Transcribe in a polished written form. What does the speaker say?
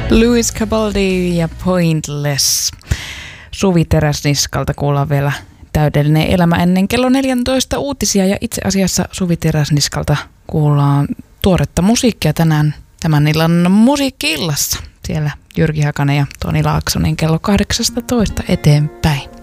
Louis Capaldi ja Pointless. Suvi Teräsniskalta kuullaan vielä täydellinen elämä ennen kello 14 uutisia. Ja itse asiassa Suvi Teräsniskalta kuullaan tuoretta musiikkia tänään tämän illan musiikki-illassa. Siellä Jyrki Hakanen ja Toni Laaksonen kello 18 eteenpäin.